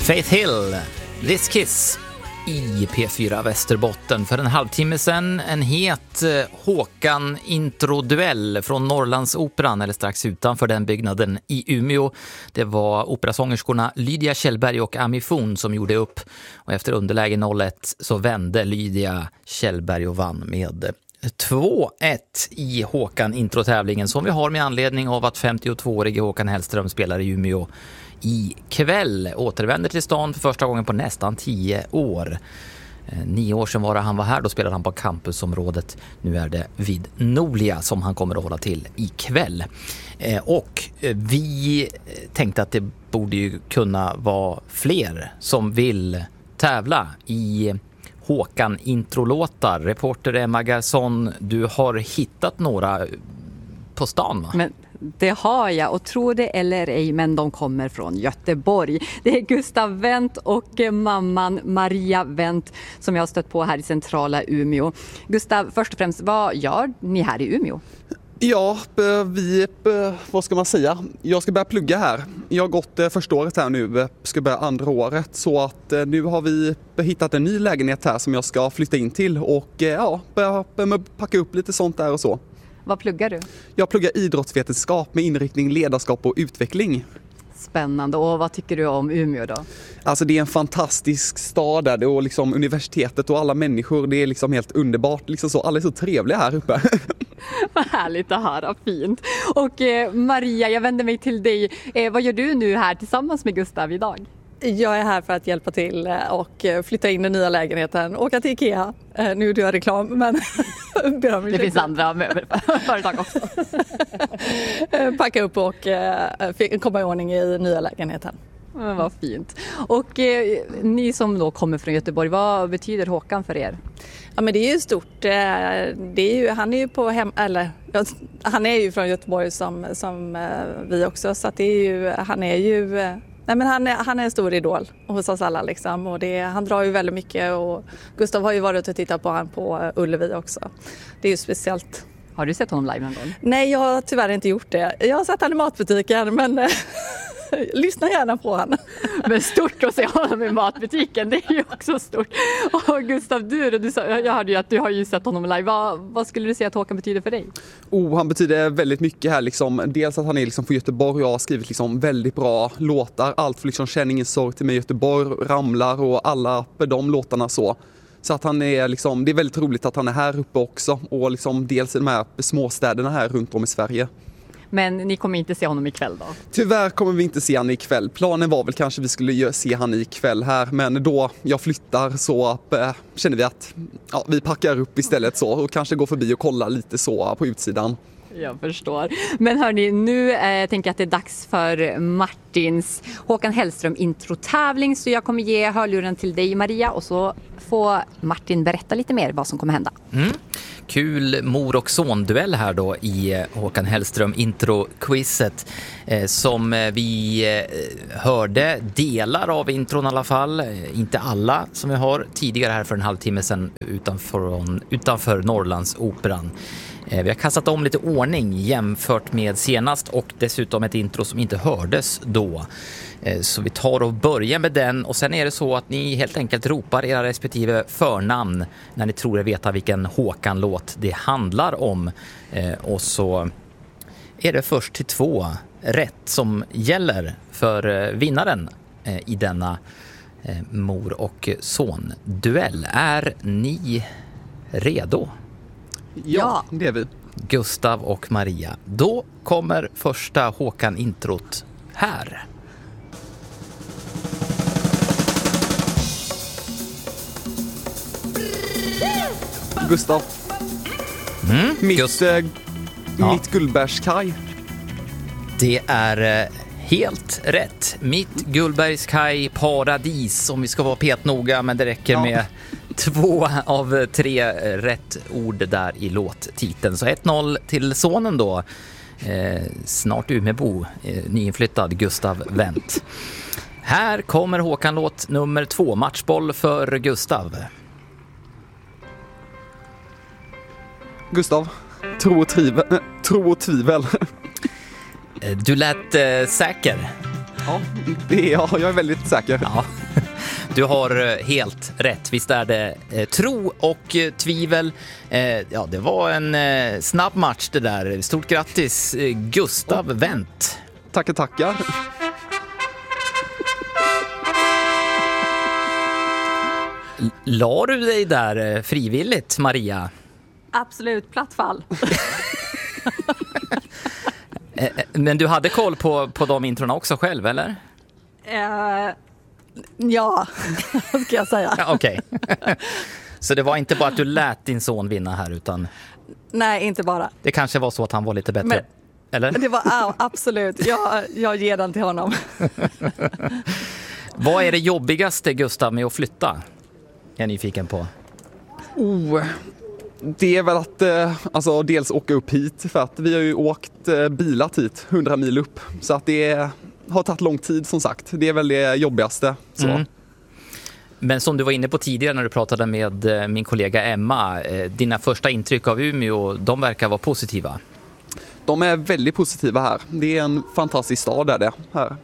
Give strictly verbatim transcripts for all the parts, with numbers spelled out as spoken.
Faith Hill, This Kiss i P fyra Västerbotten. För en halvtimme sedan en het Håkan introduell från Norrlandsoperan, eller strax utanför den byggnaden i Umeå. Det var operasångerskorna Lydia Kjellberg och Ami Fon som gjorde upp, och efter underläge noll ett så vände Lydia Kjellberg och vann med två ett i Håkan introtävlingen, som vi har med anledning av att femtiotvåårige Håkan Hellström spelar i Umeå i kväll. Återvänder till stan för första gången på nästan tio år. Nio år sedan var det han var här, då spelade han på campusområdet. Nu är det vid Nolia som han kommer att hålla till i kväll. Och vi tänkte att det borde ju kunna vara fler som vill tävla i Håkan introlåtar. Reporter Emma Garson, du har hittat några på stan, va? Men det har jag, och tror det eller ej, men de kommer från Göteborg. Det är Gustav Wendt och mamman Maria Wendt som jag har stött på här i centrala Umeå. Gustav, först och främst, vad gör ni här i Umeå? Ja, vi, vad ska man säga? Jag ska börja plugga här. Jag har gått första året här nu, ska börja andra året. Så att nu har vi hittat en ny lägenhet här som jag ska flytta in till och ja, börja packa upp lite sånt där och så. Vad pluggar du? Jag pluggar idrottsvetenskap med inriktning ledarskap och utveckling. Spännande. Och vad tycker du om Umeå då? Alltså det är en fantastisk stad där, och liksom universitetet och alla människor, det är liksom helt underbart. Liksom så, alla är så trevliga här uppe. Vad härligt att höra, fint. Och eh, Maria, jag vänder mig till dig. Eh, vad gör du nu här tillsammans med Gustav idag? Jag är här för att hjälpa till och flytta in den nya lägenheten, åka till Ikea. Nu gör jag reklam, men det finns andra företag också. Packa upp och komma i ordning i nya lägenheten. Men vad fint. Och eh, ni som då kommer från Göteborg, vad betyder Håkan för er? Ja, men det är ju stort. Det är ju, han är ju på hem, eller han är ju från Göteborg som, som vi också, så att det är ju, han är ju Nej, men han, är, han är en stor idol hos oss alla liksom, och det, han drar ju väldigt mycket, och Gustav har ju varit och tittat på han på Ullevi också. Det är ju speciellt. Har du sett honom live någon gång? Nej, jag har tyvärr inte gjort det. Jag har sett han i matbutiken, men lyssna gärna på han. Men stort att se honom i matbutiken, det är ju också stort. Och Gustav, du, du jag hörde ju att du har ju sett honom live. Vad, vad skulle du säga att Håkan betyder för dig? Oh, han betyder väldigt mycket här. Liksom. Dels att han är liksom från Göteborg och har skrivit liksom väldigt bra låtar. Allt för liksom Känn ingen sorg till mig, Göteborg, Ramlar och alla de låtarna så. Så att han är liksom, det är väldigt roligt att han är här uppe också. Och liksom dels i de här småstäderna här runt om i Sverige. Men ni kommer inte se honom ikväll då? Tyvärr kommer vi inte se han ikväll. Planen var väl kanske vi skulle se han ikväll här, men då jag flyttar så äh, känner vi att ja, vi packar upp istället så och kanske går förbi och kollar lite så på utsidan. Jag förstår. Men hörni, nu äh, tänker jag att det är dags för Martins Håkan Hellström introtävling, så jag kommer ge hörluren till dig, Maria, och så får Martin berätta lite mer vad som kommer hända. Mm. Kul mor- och son-duell här då i Håkan Hellström intro-quizet eh, som vi eh, hörde delar av intron i alla fall, eh, inte alla som vi har tidigare här för en halvtimme sedan utanför, utanför Norrlandsoperan. Eh, vi har kastat om lite ordning jämfört med senast, och dessutom ett intro som inte hördes då. Så vi tar och börjar med den, och sen är det så att ni helt enkelt ropar era respektive förnamn när ni tror er veta vilken Håkan-låt det handlar om. Och så är det först till två rätt som gäller för vinnaren i denna mor- och son-duell. Är ni redo? Ja, det är vi. Gustav och Maria. Då kommer första Håkan-introt här. Gustav. Mm, mitt, Gust- äh, ja. mitt Gullbergskaj. Det är eh, helt rätt. Mitt Gullbergskaj paradis, om vi ska vara petnoga, men det räcker ja. med två av tre rätt ord där i låttiteln. Så ett noll till sonen då. Eh, snart Umebo, eh, nyinflyttad Gustav Wendt. Här kommer Håkan-låt nummer två, matchboll för Gustav. Gustav, tro och tvivel. Tro och tvivel. Du lät eh, säker. Ja, det är jag. Jag är väldigt säker. Ja. Du har helt rätt. Visst är det eh, tro och eh, tvivel. Eh, ja, det var en eh, snabb match det där. Stort grattis, eh, Gustav oh. Wendt. Tackar, tackar. L- la du dig där eh, frivilligt, Maria? Absolut, platt fall. eh, men du hade koll på, på de introna också själv, eller? Uh... Ja, ska jag säga. Ja, okej. Okay. Så det var inte bara att du lät din son vinna här, utan... Nej, inte bara. Det kanske var så att han var lite bättre, men, eller? Det var ja, absolut. Jag, jag ger den till honom. Vad är det jobbigaste, Gustav, med att flytta? Jag är nyfiken på. Oh, det är väl att eh, alltså, dels åka upp hit, för att vi har ju åkt eh, bilat hit hundra mil upp. Så att det är... har tagit lång tid, som sagt. Det är väl det jobbigaste. Så. Mm. Men som du var inne på tidigare när du pratade med min kollega Emma, dina första intryck av Umeå, de verkar vara positiva. De är väldigt positiva här. Det är en fantastisk stad där det här.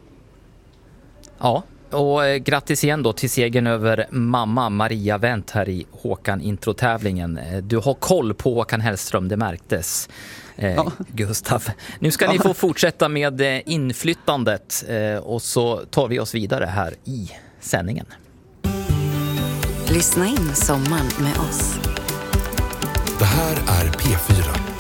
Ja, och grattis igen då till segern över mamma Maria Wendt här i Håkan introtävlingen. Du har koll på Håkan Hellström, det märktes. Eh, ja. Gustav. Nu ska ni få fortsätta med eh, inflyttandet eh, och så tar vi oss vidare här i sändningen. Lyssna in sommaren med oss. Det här är P fyra.